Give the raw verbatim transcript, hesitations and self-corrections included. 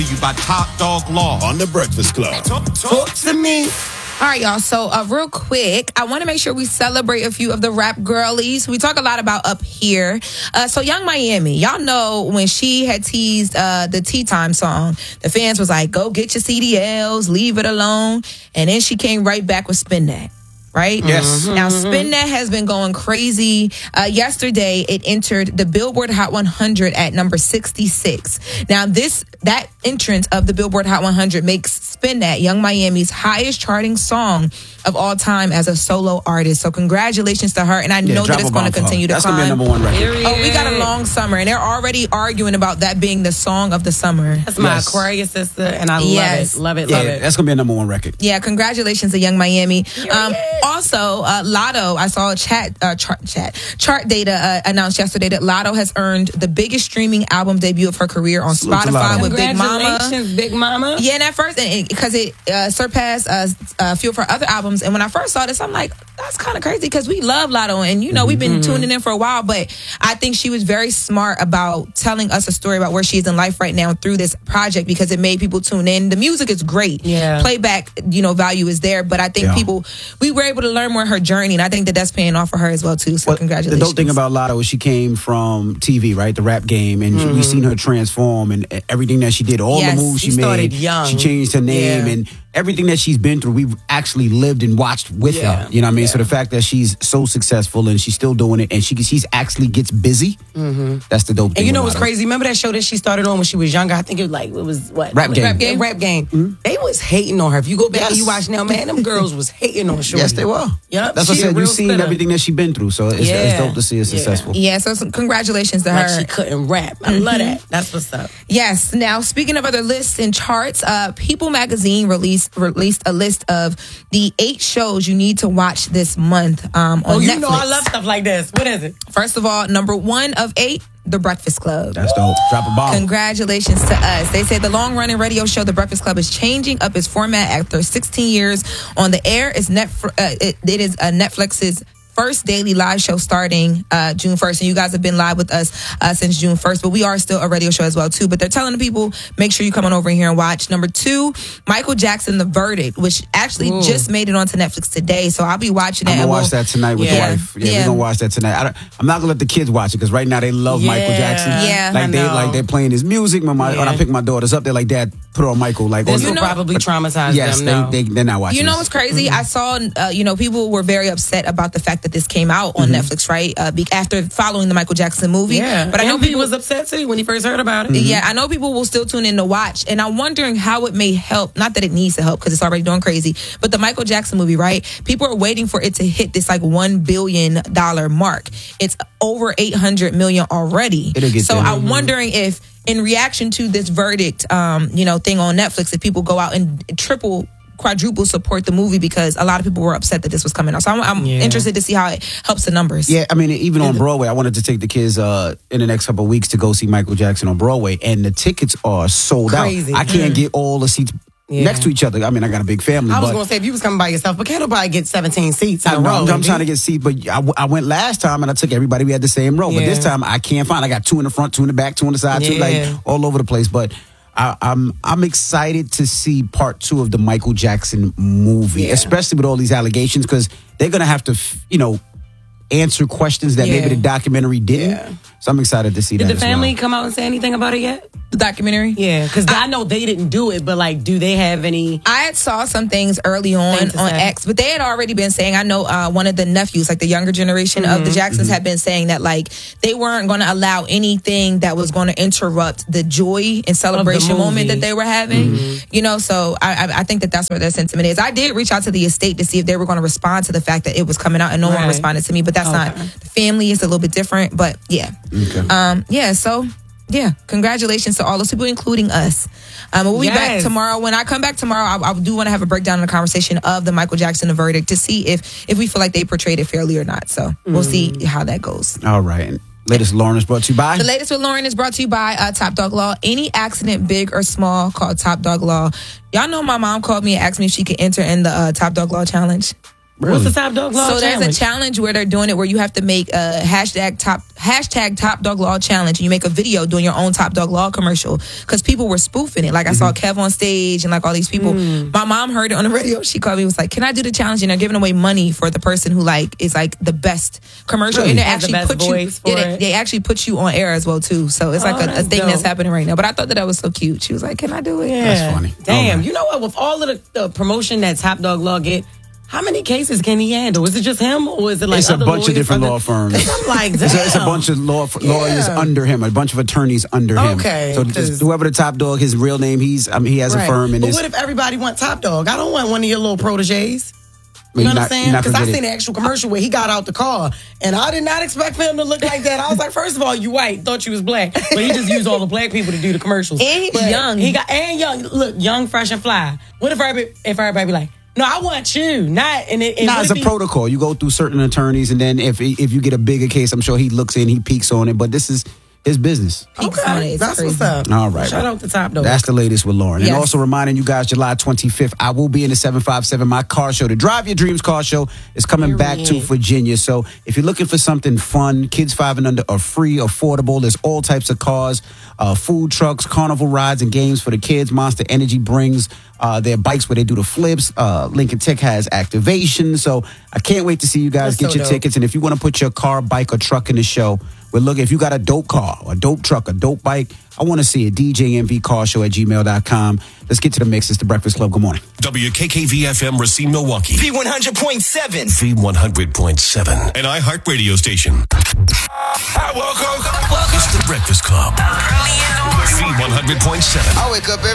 You by Top Dog Law on The Breakfast Club. Talk, talk, talk to me. All right, y'all. So, uh, real quick, I want to make sure we celebrate a few of the rap girlies. We talk a lot about up here. Uh, so, Young Miami, y'all know when she had teased uh, the Tea Time song, the fans was like, go get your C D Ls, leave it alone. And then she came right back with Spin That. Right? Yes. Now, Spin That has been going crazy. Uh, yesterday, it entered the Billboard Hot one hundred at number sixty-six. Now, this that entrance of the Billboard Hot one hundred makes Spin That Young Miami's highest charting song of all time as a solo artist. So, congratulations to her. And I yeah, know that it's going to continue to That's climb. That's going to be a number one record. Oh, we got a long summer, and they're already arguing about that being the song of the summer. That's my yes. Aquarius sister, and I yes. love it, love it, yeah, love it. That's going to be a number one record. Yeah, congratulations to Young Miami. Um, also, uh, Lotto, I saw a chat, uh, chart, chat, chart data uh, announced yesterday that Lotto has earned the biggest streaming album debut of her career on Salute Spotify with Big Mama. Congratulations, Big Mama. Yeah, and at first, because it, it uh, surpassed uh, a few of her other albums, and when I first saw this, I'm like, that's kind of crazy because we love Lotto, and you know, we've been mm-hmm. tuning in for a while, but I think she was very smart about telling us a story about where she is in life right now through this project because it made people tune in. The music is great. Yeah. Playback, you know, value is there, but I think yeah. people, we were able to learn more of her journey, and I think that that's paying off for her as well, too, so well, congratulations. The dope thing about Lotto is she came from T V, right, the rap game, and mm-hmm. we've seen her transform and everything that she did, all yes, the moves she, she made. Young. She changed her name, yeah. and everything that she's been through, we've actually lived and watched with yeah. her. You know what I mean? Yeah. So the fact that she's so successful and she's still doing it, and she she's actually gets busy, mm-hmm. that's the dope thing. And you know what's crazy? Remember that show that she started on when she was younger? I think it was like, it was what? Rap Game. Rap Game. Rap Game. Mm-hmm. They was hating on her. If you go back yes. and you watch now, man, them girls was hating on Shorty. Yes, they were. Yep. That's what I said. You've seen spitter. everything that she's been through, so it's, yeah. it's dope to see her successful. Yeah, so some congratulations to like her. She couldn't rap. I mm-hmm. love that. That's what's up. Yes. Now, speaking of other lists and charts, uh, People Magazine released released a list of the eight shows you need to watch this month um, on oh, you Netflix. know I love stuff like this. What is it? First of all, number one of eight, The Breakfast Club. That's dope. Drop a bomb. Congratulations to us. They say the long-running radio show The Breakfast Club is changing up its format after sixteen years on the air. It's Netf- uh, it, it is uh, Netflix's first daily live show starting uh, June first. And you guys have been live with us uh, since June first, but we are still a radio show as well, too. But they're telling the people, make sure you come on over here and watch. Number two, Michael Jackson, The Verdict, which actually Ooh. just made it onto Netflix today. So I'll be watching it. I'm going to watch we'll, that tonight with yeah, the wife. Yeah, yeah. we're going to watch that tonight. I don't, I'm not going to let the kids watch it because right now they love yeah, Michael Jackson. Yeah, like I they know. like they're playing his music. When, my, yeah. when I pick my daughters up, they're like, Dad, put on Michael. Like, this oh, will no. probably but, traumatize yes, them. Yes, no. they, they, they're not watching You know this. what's crazy? Mm-hmm. I saw, uh, you know, people were very upset about the fact that this came out on mm-hmm. Netflix, right? Uh, be- after following the Michael Jackson movie. Yeah. But I know M P people was upset too when he first heard about it. Mm-hmm. Yeah, I know people will still tune in to watch. And I'm wondering how it may help. Not that it needs to help because it's already doing crazy. But the Michael Jackson movie, right? People are waiting for it to hit this like one billion dollars mark. It's over eight hundred million already. It'll get so there. I'm Mm-hmm. wondering if in reaction to this verdict, um, you know, thing on Netflix, if people go out and triple quadruple support the movie because a lot of people were upset that this was coming out. So I'm, I'm yeah. interested to see how it helps the numbers. Yeah, I mean, even on Broadway, I wanted to take the kids uh, in the next couple of weeks to go see Michael Jackson on Broadway, and the tickets are sold Crazy. out. I can't mm. get all the seats yeah. next to each other. I mean, I got a big family. I was but, going to say, if you was coming by yourself, but can't nobody get seventeen seats in I a know, row. I'm, I'm trying to get seats, but I, w- I went last time and I took everybody. We had the same row, yeah. but this time I can't find. I got two in the front, two in the back, two on the side, two yeah. like all over the place. But I, I'm I'm excited to see part two of the Michael Jackson movie, yeah. especially with all these allegations, because they're gonna have to, you know, answer questions that yeah. maybe the documentary didn't. Yeah. So I'm excited to see Did that. the family as well. come out and say anything about it yet? The documentary? Yeah, because I, I know they didn't do it, but like, do they have any? I had saw some things early on on say. X, but they had already been saying, I know uh, one of the nephews, like the younger generation mm-hmm. of the Jacksons mm-hmm. had been saying that like they weren't going to allow anything that was going to interrupt the joy and celebration moment that they were having. Mm-hmm. You know, so I, I, I think that that's where their sentiment is. I did reach out to the estate to see if they were going to respond to the fact that it was coming out, and no right. one responded to me, but that's okay. not, the family is a little bit different, but yeah. Okay. Um, yeah, so... Yeah, congratulations to all those people, including us. Um, we'll be yes. back tomorrow. When I come back tomorrow, I, I do want to have a breakdown and a conversation of the Michael Jackson The Verdict to see if if we feel like they portrayed it fairly or not. So mm. we'll see how that goes. All right. And latest Lauren is brought to you by? The latest with Lauren is brought to you by uh, Top Dog Law. Any accident, big or small, called Top Dog Law. Y'all know my mom called me and asked me if she could enter in the uh, Top Dog Law challenge. What's the Top Dog Law So challenge? there's a challenge where they're doing it where you have to make a hashtag top hashtag Top Dog Law challenge, and you make a video doing your own Top Dog Law commercial because people were spoofing it. Like I saw Kev on stage and like all these people. Mm. My mom heard it on the radio. She called me and was like, "Can I do the challenge?" And they're giving away money for the person who like is like the best commercial, and they Has the actually best put you. voice for Yeah, they, it. they actually put you on air as well too. So it's like Oh, a, a that's thing dope. that's happening right now. But I thought that that was so cute. She was like, "Can I do it?" Yeah. That's funny. Damn, Okay. you know what? With all of the, the promotion that Top Dog Law get, how many cases can he handle? Is it just him, or is it like It's a other bunch of lawyers, different other- law firms. I'm like, damn. It's a, it's a bunch of law, lawyers Yeah. under him, a bunch of attorneys under him. Okay, So 'cause- just whoever the top dog, his real name, he's I mean, he has Right. a firm and But it's. what if everybody want Top Dog? I don't want one of your little proteges. I You mean, know you're what I'm not- saying? you're not Because gonna I get seen it. the actual commercial where he got out the car, and I did not expect for him to look like that. I was like, first of all, you white, thought you was black, but he just used all the black people to do the commercials. And he's But young. He got and young. Look, young, fresh, and fly. What if everybody, if everybody be like, no, I want you, not and it. And Nah, what it's if a he- protocol. You go through certain attorneys, and then if if you get a bigger case, I'm sure he looks in, he peeks on it. But this is his business. Peaks on it. Okay, It's that's crazy. what's up. All right. Shout out to Top Dog. That's the latest with Lauren. Yes. And also reminding you guys, July twenty-fifth, I will be in the seven five seven, my car show. The Drive Your Dreams car show is coming back to Virginia. So if you're looking for something fun, kids five and under are free, affordable. There's all types of cars, uh, food trucks, carnival rides, and games for the kids. Monster Energy brings uh, their bikes where they do the flips. Uh, Lincoln Tech has activation. So I can't wait to see you guys That's get so your dope. tickets. And if you want to put your car, bike, or truck in the show, we're looking. If you got a dope car, a dope truck, a dope bike, I want to see it. D J M V car show at gmail dot com. Let's get to the mix. It's the Breakfast Club. Good morning. W K K V F M Racine, Milwaukee. V one hundred point seven. V one hundred point seven. An iHeart radio station. Hi, welcome. Welcome. It's the Breakfast Club. Early in the morning. V one hundred point seven. I wake up every